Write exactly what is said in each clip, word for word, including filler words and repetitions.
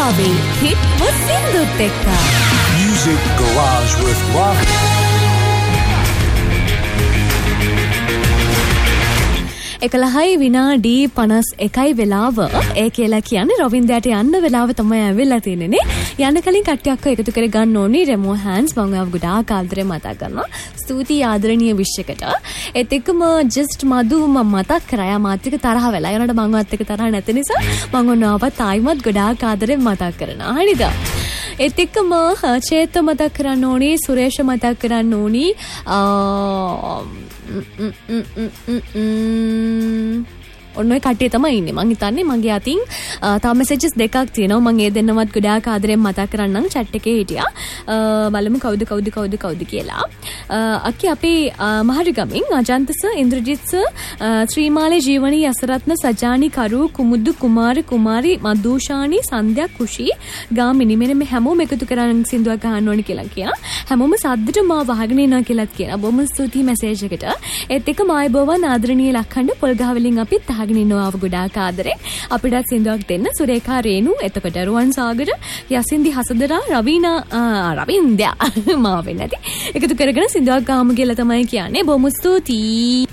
ලංකාවේ හිට්ම සින්දුත් එක්ක Music Garage with Rock. එකලහයි විනාඩි පනස් එකයි වෙලාව. ඒ කියලා කියන්නේ රොවින්දයාට යන්න වෙලාව තමයි ඇවිල්ලා තියෙන්නේ. යන්න කලින් කට්ටියක් එකතු කර ගන්න ඕනි රෙමෝ හෑන්ඩ්ස් මම ඔයාව ගොඩාක් ආදරේ මතක් කරනවා. ස්තුතියි ආදරණීය විශ්යකට. ඒත් එක්කම ජස්ට් මදු මම මතක් කරා. යා මාත් එක්ක තරහ වෙලා. යනකොට මම වත් එක්ක තරහ නැති නිසා මම ඔන්නවවත් ආයිමත් ගොඩාක් ආදරේ මතක් කරනවා. හරිද? ඒත් එක්කම චේත මතක් කරන්න ඕනි, සුරේෂ මතක් කරන්න ඕනි. ඔන්න ඔය කට්ටිය තමයි ඉන්නේ. මං හිතන්නේ මගේ අතින් තා මෙසේජස් දෙකක් තියෙනවා. මං ඒ දෙන්නවත් ගොඩාක් ආදරෙන් මතක් කරන්නම් chat එකේ හිටියා. බලමු කවුද කවුද කවුද කවුද කියලා. අක්කි අපේ මහරිගමින් අජන්ත සර්, ඉන්ද්‍රජිත් සර්, ශ්‍රීමාලේ ජීවනී යසරත්න, සජානි කරු, කුමුදු කුමාර කුමාරි, මදුෂානි, සන්ධ්‍යා කුෂි, ගාමිනි මෙන්න මේ හැමෝම එකතු කරන් සින්දුවක් ගහන්න ඕනි කියලා කියනවා. හැමෝම සද්දට මාව වහගෙන ඉනවා කියලාත් කියනවා. බොහොම ස්තුතියි මැසේජ් එකට. ඒත් එක්ක මායිබෝවන් ආදරණීය ලක්ඛණ්ඩ පොල්ගහවලින් අපිත් අහගෙන ඉන්නවා ගොඩාක් ආදරේ. අපිට සින්දුවක් දෙන්න සුරේඛා රේණු, එතකොට රුවන් සාගර, යසින්දි හසදරා, රවීනා රවින්ද්‍යා මාව වෙන්නේ නැති. එකතු කරගෙන සින්දුවක් ගාමු කියලා තමයි කියන්නේ. බොහොම ස්තුතියි.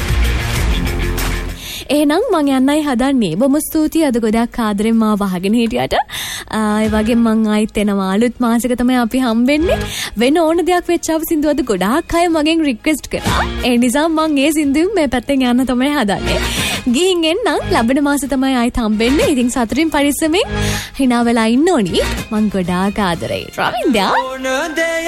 එහෙනම් මං යන්නයි හදන්නේ. බොහොම ස්තුතියි අද ගොඩක් ආදරෙන් මාව වහගෙන හිටියට. ඒ වගේම මං ආයිත් එනවා. අලුත් මාසෙක තමයි අපි හම්බෙන්නේ. වෙන ඕන දෙයක් වෙච්චාව සින්දුවද ගොඩාක් අය මගෙන් රික්වෙස්ට් කරා. ඒ නිසා මං ඒ සින්දුව මේ පැත්තෙන් යන්න තමයි හදන්නේ. ගිහින් එන්නම්. ලැබෙන මාසෙ තමයි ආයිත් හම්බෙන්නේ. ඉතින් සතුටින් පරිස්සමෙන් hina වෙලා ඉන්න ඕනි. මං ගොඩාක් ආදරේ. රවින්ද්‍යා